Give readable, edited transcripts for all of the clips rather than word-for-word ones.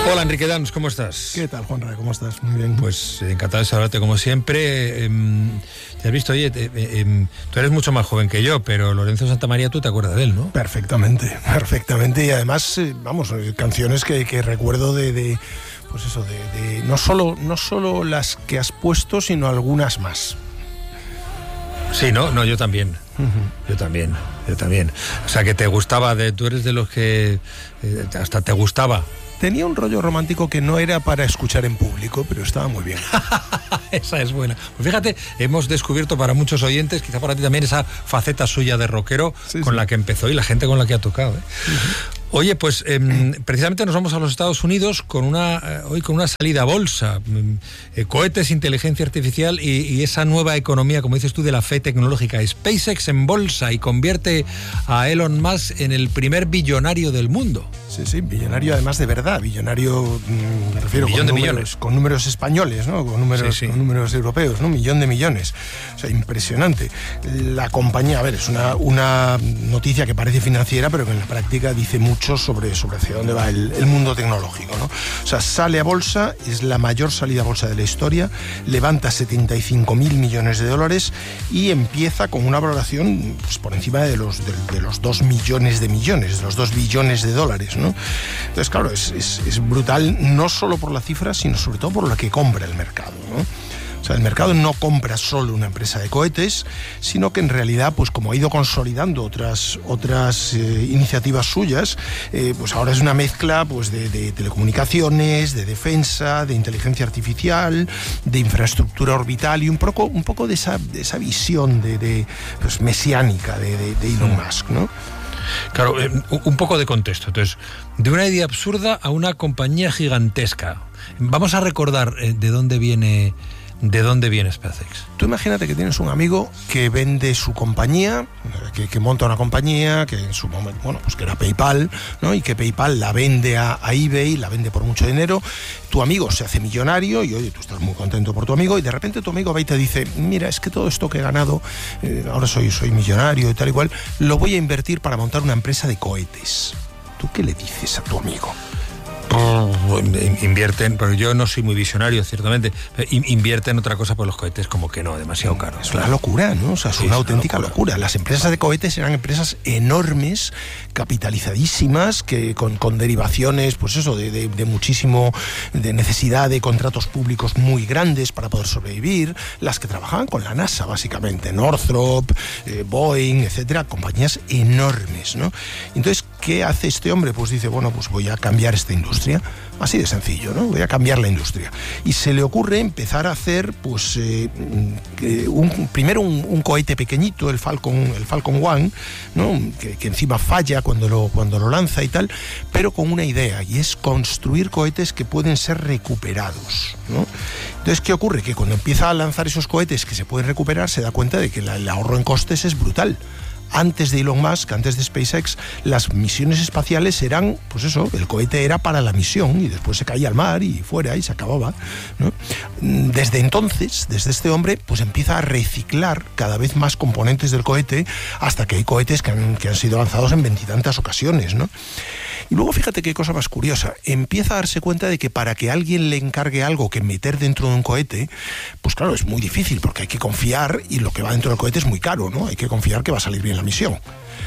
Hola, Enrique Dans, ¿cómo estás? ¿Qué tal, Juanra? ¿Cómo estás? Muy bien. Pues encantado de saludarte como siempre. Te has visto, oye, tú eres mucho más joven que yo, pero Lorenzo Santamaría, tú te acuerdas de él, ¿no? Perfectamente. Y además, canciones que recuerdo de no solo las que has puesto, sino algunas más. Sí, no, yo también. Yo también. O sea, que te gustaba, tú eres de los que hasta te gustaba. Tenía un rollo romántico que no era para escuchar en público, pero estaba muy bien. Esa es buena. Pues fíjate, hemos descubierto para muchos oyentes, quizá para ti también, esa faceta suya de rockero con la que empezó y la gente con la que ha tocado, ¿eh? Oye, pues precisamente nos vamos a los Estados Unidos hoy con una salida a bolsa, cohetes, inteligencia artificial y esa nueva economía, como dices tú, de la fe tecnológica. SpaceX en bolsa y convierte a Elon Musk en el primer billonario del mundo. Sí, billonario además de verdad, billonario, me refiero con números españoles, ¿no? Con números europeos, ¿no? 1 millón de millones. O sea, impresionante. La compañía, es una noticia que parece financiera, pero que en la práctica dice mucho sobre hacia dónde va el mundo tecnológico, ¿no? O sea, sale a bolsa, es la mayor salida a bolsa de la historia, levanta 75.000 millones de dólares y empieza con una valoración por encima de los 2 millones de millones, de los 2 billones de dólares, ¿no? Entonces, claro, es brutal, no solo por la cifra, sino sobre todo por la que compra el mercado, ¿no? O sea, el mercado no compra solo una empresa de cohetes, sino que en realidad, pues como ha ido consolidando otras iniciativas suyas, pues ahora es una mezcla pues de telecomunicaciones, de defensa, de inteligencia artificial, de infraestructura orbital y un poco de esa visión pues, mesiánica de Elon Musk, ¿no? Claro, un poco de contexto. Entonces, de una idea absurda a una compañía gigantesca. Vamos a recordar de dónde viene SpaceX. Tú imagínate que tienes un amigo que vende su compañía, que monta una compañía, que en su momento, pues que era PayPal, ¿no? Y que PayPal la vende a eBay, la vende por mucho dinero. Tu amigo se hace millonario y, oye, tú estás muy contento por tu amigo y de repente tu amigo va y te dice, mira, es que todo esto que he ganado, ahora soy millonario y tal y cual, lo voy a invertir para montar una empresa de cohetes. ¿Tú qué le dices a tu amigo? Invierten, pero yo no soy muy visionario, ciertamente. Invierte en otra cosa, por los cohetes como que no, demasiado caro. Es una locura, ¿no? O sea, es una auténtica locura. Las empresas de cohetes eran empresas enormes, capitalizadísimas, que con derivaciones, pues eso, de muchísimo, de necesidad de contratos públicos muy grandes para poder sobrevivir, las que trabajaban con la NASA, básicamente, Northrop, Boeing, etcétera, compañías enormes, ¿no? Entonces, ¿qué hace este hombre? Pues dice, pues voy a cambiar esta industria. Así de sencillo, ¿no? Voy a cambiar la industria. Y se le ocurre empezar a hacer, pues, primero un cohete pequeñito, el Falcon 1, ¿no? Que encima falla cuando lo lanza y tal, pero con una idea, y es construir cohetes que pueden ser recuperados, ¿no? Entonces, ¿qué ocurre? Que cuando empieza a lanzar esos cohetes que se pueden recuperar, se da cuenta de que el ahorro en costes es brutal. Antes de Elon Musk, antes de SpaceX, las misiones espaciales eran, pues eso, el cohete era para la misión y después se caía al mar y fuera y se acababa, ¿no? Desde entonces, desde este hombre, pues empieza a reciclar cada vez más componentes del cohete hasta que hay cohetes que han sido lanzados en 20 y tantas ocasiones, ¿no? Y luego fíjate qué cosa más curiosa, empieza a darse cuenta de que para que alguien le encargue algo que meter dentro de un cohete, pues claro, es muy difícil porque hay que confiar y lo que va dentro del cohete es muy caro, ¿no? Hay que confiar que va a salir bien la misión.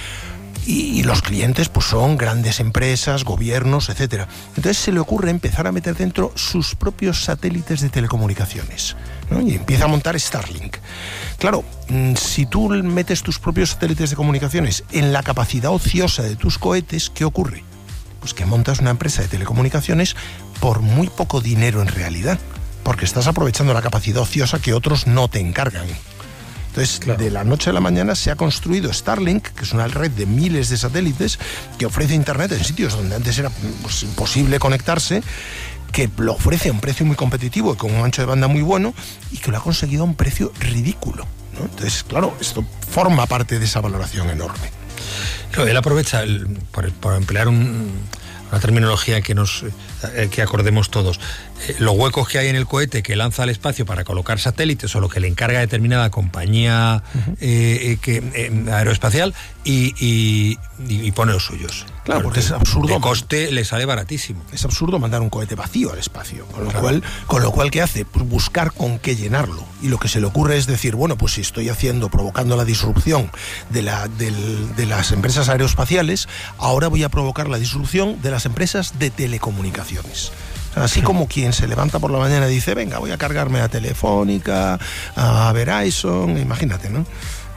Y los clientes pues son grandes empresas, gobiernos, etcétera. Entonces se le ocurre empezar a meter dentro sus propios satélites de telecomunicaciones, ¿no? Y empieza a montar Starlink. Claro, si tú metes tus propios satélites de comunicaciones en la capacidad ociosa de tus cohetes, ¿qué ocurre? Pues que montas una empresa de telecomunicaciones por muy poco dinero en realidad, porque estás aprovechando la capacidad ociosa que otros no te encargan. Entonces, claro, de la noche a la mañana se ha construido Starlink, que es una red de miles de satélites que ofrece internet en sitios donde antes era pues, imposible conectarse, que lo ofrece a un precio muy competitivo y con un ancho de banda muy bueno, y que lo ha conseguido a un precio ridículo, ¿no? Entonces, claro, esto forma parte de esa valoración enorme. Claro, él aprovecha, por emplear una terminología que acordemos todos, los huecos que hay en el cohete que lanza al espacio para colocar satélites o lo que le encarga determinada compañía aeroespacial y pone los suyos. Claro, porque es absurdo. De coste le sale baratísimo. Es absurdo mandar un cohete vacío al espacio. Con lo cual, ¿qué hace? Pues buscar con qué llenarlo. Y lo que se le ocurre es decir, bueno, pues si estoy provocando la disrupción de las empresas aeroespaciales, ahora voy a provocar la disrupción de las empresas de telecomunicaciones. Así como quien se levanta por la mañana y dice, venga, voy a cargarme a Telefónica, a Verizon, imagínate, ¿no?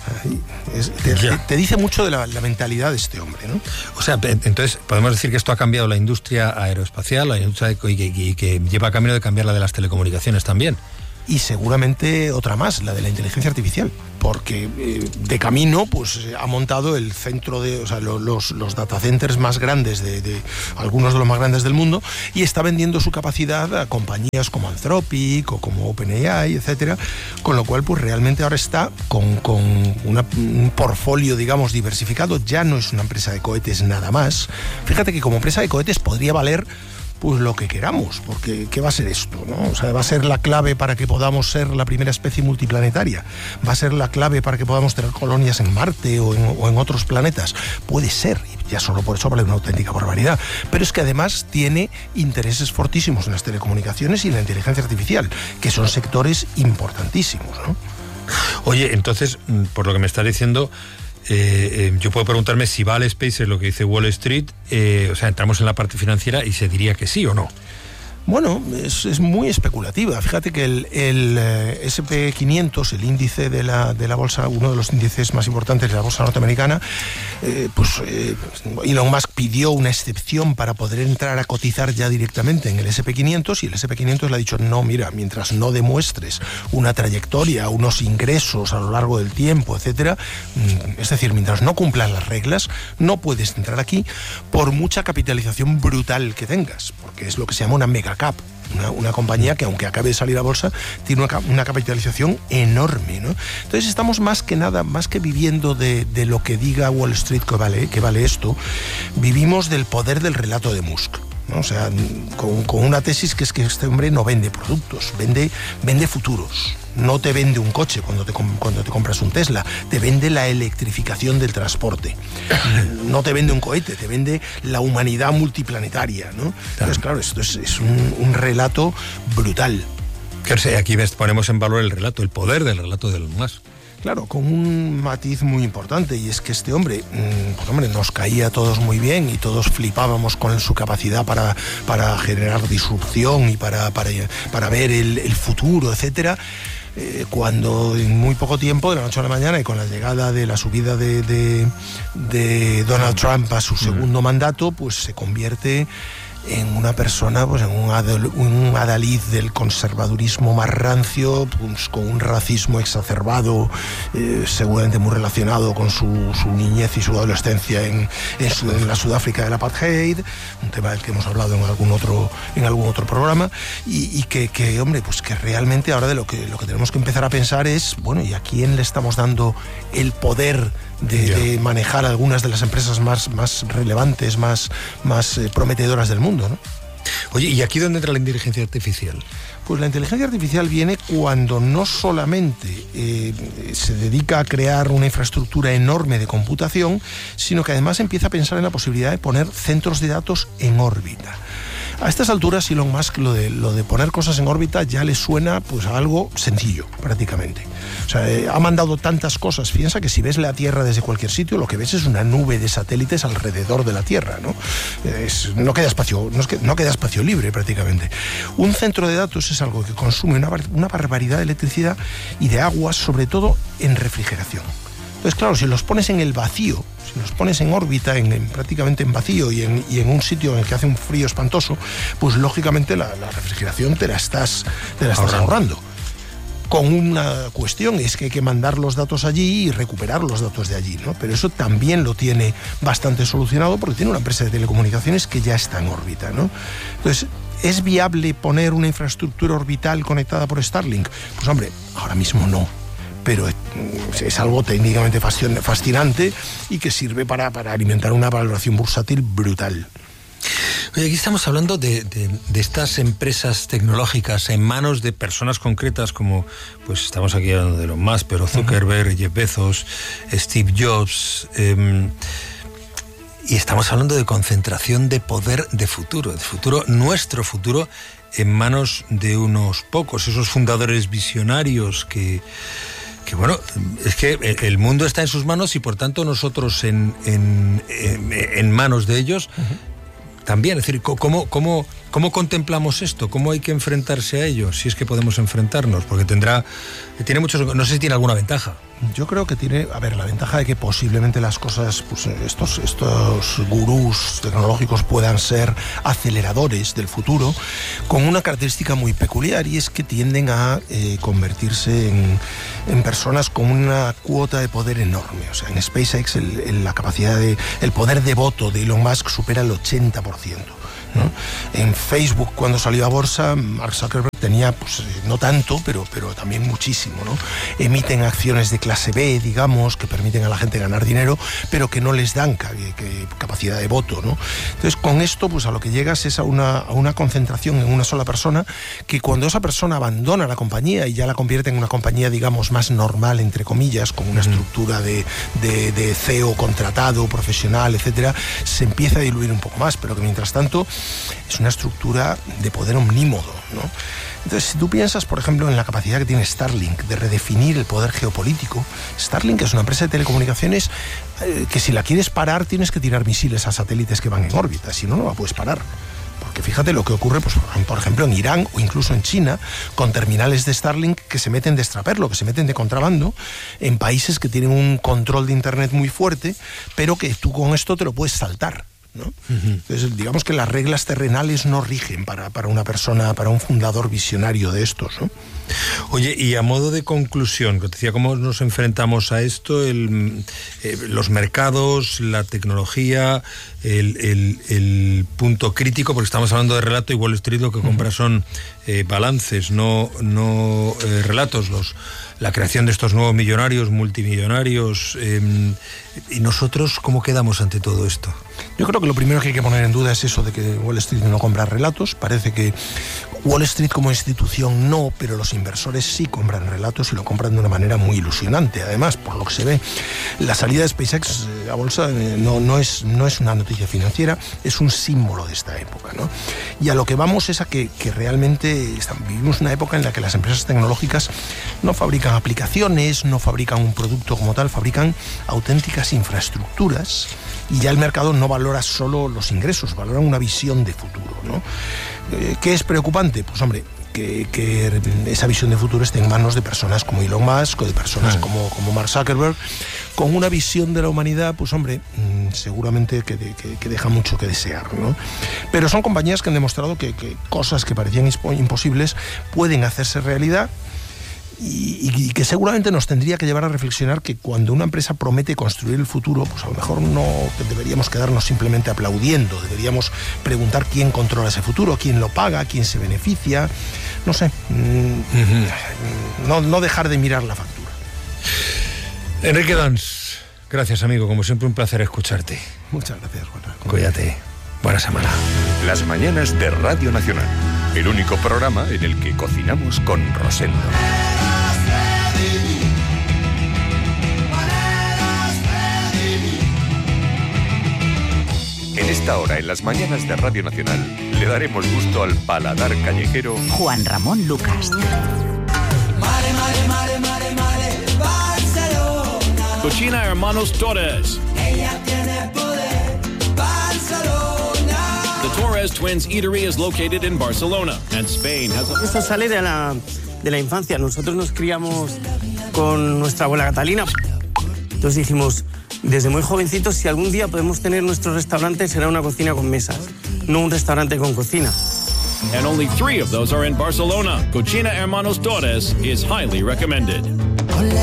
Te dice mucho de la mentalidad de este hombre, ¿no? O sea, entonces podemos decir que esto ha cambiado la industria aeroespacial, la industria y que lleva camino de cambiar la de las telecomunicaciones también. Y seguramente otra más, la de la inteligencia artificial, porque de camino pues ha montado el centro de, o sea, los data centers más grandes algunos de los más grandes del mundo, y está vendiendo su capacidad a compañías como Anthropic o como OpenAI, etcétera, con lo cual pues realmente ahora está con un portfolio, digamos, diversificado. Ya no es una empresa de cohetes nada más. Fíjate que como empresa de cohetes podría valer pues lo que queramos, porque ¿qué va a ser esto, no? O sea, va a ser la clave para que podamos ser la primera especie multiplanetaria, va a ser la clave para que podamos tener colonias en Marte o en otros planetas. Puede ser, y ya solo por eso vale una auténtica barbaridad, pero es que además tiene intereses fortísimos en las telecomunicaciones y en la inteligencia artificial, que son sectores importantísimos, ¿no? Oye, entonces, por lo que me estás diciendo, yo puedo preguntarme si vale SpaceX lo que dice Wall Street, o sea, entramos en la parte financiera y se diría que sí o no. Bueno, es muy especulativa. Fíjate que el SP500, el índice de la bolsa, uno de los índices más importantes de la bolsa norteamericana, Elon Musk pidió una excepción para poder entrar a cotizar ya directamente en el SP500, y el SP500 le ha dicho, no, mira, mientras no demuestres una trayectoria, unos ingresos a lo largo del tiempo, etcétera, es decir, mientras no cumplas las reglas, no puedes entrar aquí por mucha capitalización brutal que tengas, porque es lo que se llama una mega cap, una compañía que, aunque acabe de salir a bolsa, tiene una capitalización enorme, ¿no? Entonces estamos más que viviendo de lo que diga Wall Street que vale esto, vivimos del poder del relato de Musk, ¿no? O sea, con una tesis que es que este hombre no vende productos, vende futuros. No te vende un coche cuando te compras un Tesla, te vende la electrificación del transporte. No te vende un cohete, te vende la humanidad multiplanetaria, ¿no? Entonces, claro, esto es un relato brutal. Aquí ponemos en valor el relato, el poder del relato de Elon Musk. Claro, con un matiz muy importante, y es que este hombre, nos caía a todos muy bien y todos flipábamos con su capacidad para generar disrupción y para ver el futuro, etcétera. Cuando en muy poco tiempo, de la noche a la mañana, y con la llegada de la subida de Donald Trump a su segundo mandato, pues se convierte en una persona, pues en un adalid del conservadurismo más rancio, pues con un racismo exacerbado, seguramente muy relacionado con su niñez y su adolescencia en la Sudáfrica del apartheid, un tema del que hemos hablado en algún otro programa, y que hombre, pues que realmente ahora de lo que tenemos que empezar a pensar es, bueno, ¿y a quién le estamos dando el poder de manejar algunas de las empresas más relevantes, más prometedoras del mundo, ¿no? Oye, ¿y aquí dónde entra la inteligencia artificial? Pues la inteligencia artificial viene cuando no solamente se dedica a crear una infraestructura enorme de computación, sino que además empieza a pensar en la posibilidad de poner centros de datos en órbita. A estas alturas, Elon Musk, lo de poner cosas en órbita ya le suena pues a algo sencillo, prácticamente. O sea, ha mandado tantas cosas. Piensa que si ves la Tierra desde cualquier sitio, lo que ves es una nube de satélites alrededor de la Tierra, ¿no? No queda espacio libre, prácticamente. Un centro de datos es algo que consume una barbaridad de electricidad y de agua, sobre todo en refrigeración. Entonces, claro, si los pones en el vacío, si los pones en órbita, prácticamente en vacío y en un sitio en el que hace un frío espantoso, pues lógicamente la refrigeración te la estás ahorrando. Con una cuestión, es que hay que mandar los datos allí y recuperar los datos de allí, ¿no? Pero eso también lo tiene bastante solucionado porque tiene una empresa de telecomunicaciones que ya está en órbita, ¿no? Entonces, ¿es viable poner una infraestructura orbital conectada por Starlink? Pues hombre, ahora mismo no. Pero es algo técnicamente fascinante y que sirve para alimentar una valoración bursátil brutal. Oye, aquí estamos hablando de estas empresas tecnológicas en manos de personas concretas como, pues estamos aquí hablando de Elon Musk, pero Zuckerberg, Jeff Bezos, Steve Jobs, Y estamos hablando de concentración de poder de futuro, nuestro futuro, en manos de unos pocos, esos fundadores visionarios que bueno, es que el mundo está en sus manos y por tanto nosotros en manos de ellos también. Es decir, ¿cómo contemplamos esto? ¿Cómo hay que enfrentarse a ello? Si es que podemos enfrentarnos, porque tiene muchos, no sé si tiene alguna ventaja. Yo creo que tiene, la ventaja de que posiblemente las cosas, pues estos gurús tecnológicos puedan ser aceleradores del futuro, con una característica muy peculiar, y es que tienden a convertirse en personas con una cuota de poder enorme. O sea, en SpaceX la capacidad el poder de voto de Elon Musk supera el 80%. ¿no? En Facebook, cuando salió a bolsa, Mark Zuckerberg tenía, pues no tanto, pero también muchísimo, ¿no? Emiten acciones de clase B, digamos, que permiten a la gente ganar dinero, pero que no les dan capacidad de voto, ¿no? Entonces, con esto, pues a lo que llegas es a una concentración en una sola persona, que cuando esa persona abandona la compañía y ya la convierte en una compañía, digamos, más normal, entre comillas, con una estructura de CEO contratado, profesional, etcétera, se empieza a diluir un poco más, pero que mientras tanto es una estructura de poder omnímodo, ¿no? Entonces, si tú piensas, por ejemplo, en la capacidad que tiene Starlink de redefinir el poder geopolítico, Starlink es una empresa de telecomunicaciones que si la quieres parar tienes que tirar misiles a satélites que van en órbita, si no, no la puedes parar. Porque fíjate lo que ocurre, pues, por ejemplo, en Irán o incluso en China, con terminales de Starlink que se meten de extraperlo, que se meten de contrabando, en países que tienen un control de Internet muy fuerte, pero que tú con esto te lo puedes saltar, ¿no? Entonces, digamos que las reglas terrenales no rigen para una persona, para un fundador visionario de estos, ¿no? Oye, y a modo de conclusión, que te decía, ¿cómo nos enfrentamos a esto? Los mercados, la tecnología, el punto crítico, porque estamos hablando de relato, y Wall Street lo que compra son balances, no relatos, la creación de estos nuevos millonarios, multimillonarios, y nosotros, ¿cómo quedamos ante todo esto? Yo creo que lo primero que hay que poner en duda es eso de que Wall Street no compra relatos. Parece que Wall Street como institución no, pero los inversores sí compran relatos y lo compran de una manera muy ilusionante. Además, por lo que se ve, la salida de SpaceX a bolsa no es una noticia financiera, es un símbolo de esta época, ¿no? Y a lo que vamos es a que realmente vivimos una época en la que las empresas tecnológicas no fabrican aplicaciones, no fabrican un producto como tal, fabrican auténticas infraestructuras, y ya el mercado no valora solo los ingresos, valora una visión de futuro, ¿no? ¿Qué es preocupante? Pues hombre, que esa visión de futuro esté en manos de personas como Elon Musk o de personas como Mark Zuckerberg, con una visión de la humanidad, pues hombre, seguramente que deja mucho que desear, ¿no? Pero son compañías que han demostrado que cosas que parecían imposibles pueden hacerse realidad, y que seguramente nos tendría que llevar a reflexionar que cuando una empresa promete construir el futuro, pues a lo mejor no deberíamos quedarnos simplemente aplaudiendo, deberíamos preguntar quién controla ese futuro, quién lo paga, quién se beneficia, no sé, no dejar de mirar la factura. Enrique Dans, gracias amigo, como siempre un placer escucharte. Muchas gracias, Juan. Cuídate, buena semana. Las mañanas de Radio Nacional, el único programa en el que cocinamos con Rosendo. En esta hora, en las mañanas de Radio Nacional, le daremos gusto al paladar callejero Juan Ramón Lucas. Mare, mare, mare, mare, mare, Barcelona. Cocina Hermanos Torres. Ella tiene poder, Barcelona. The Torres Twins Eatery is located in Barcelona, and Spain has a... Esto sale de la infancia. Nosotros nos criamos con nuestra abuela Catalina. Entonces dijimos, desde muy jovencitos, si algún día podemos tener nuestro restaurante, será una cocina con mesas, no un restaurante con cocina. And only 3 of those are in Barcelona. Cocina Hermanos Torres is highly recommended.